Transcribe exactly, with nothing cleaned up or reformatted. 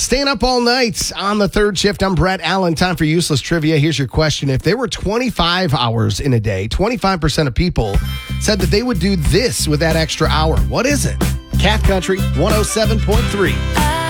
Staying up all night on the third shift. I'm Brett Allen. Time for useless trivia. Here's your question. If there were twenty-five hours in a day, twenty-five percent of people said that they would do this with that extra hour. What is it? Cat Country one oh seven point three.